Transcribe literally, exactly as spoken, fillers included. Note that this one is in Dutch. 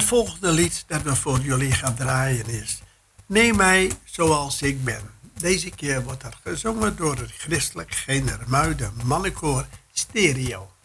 het volgende lied dat we voor jullie gaan draaien is Neem mij zoals ik ben. Deze keer wordt er gezongen door het christelijk Genermuiden mannenkoor Stereo.